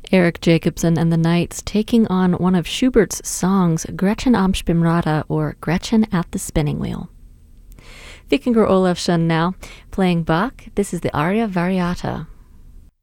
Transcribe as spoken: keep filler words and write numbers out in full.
Eric Jacobson and the Knights taking on one of Schubert's songs, Gretchen am Spinnrad, or Gretchen at the Spinning Wheel. Vikingur Olafsson now, playing Bach. This is the aria variata.